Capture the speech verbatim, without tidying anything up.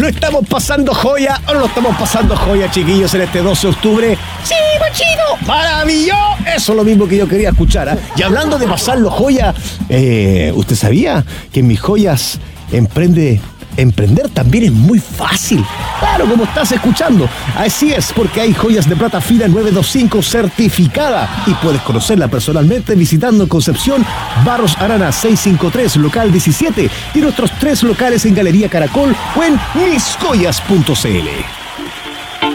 ¿Lo estamos pasando joya o no lo estamos pasando joya, chiquillos, en este doce de octubre? ¡Sí, Panchito! ¡Maravilloso! Eso es lo mismo que yo quería escuchar, ¿eh? Y hablando de pasarlo joya, eh, ¿usted sabía que en Mis Joyas emprende... Emprender también es muy fácil? Claro, como estás escuchando. Así es, porque hay joyas de plata fina nueve veinticinco certificada y puedes conocerla personalmente visitando Concepción, Barros Arana seiscientos cincuenta y tres, local diecisiete, y nuestros tres locales en Galería Caracol o en mis joyas punto c l.